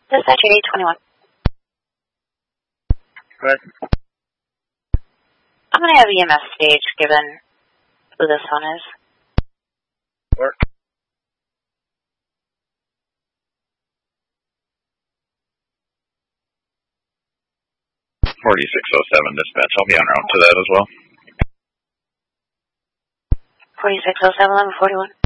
Dispatcher 821. Go ahead. I'm going to have EMS stage given who this one is. Work. 4607 dispatch. I'll be en route to that as well. 4607, 1141.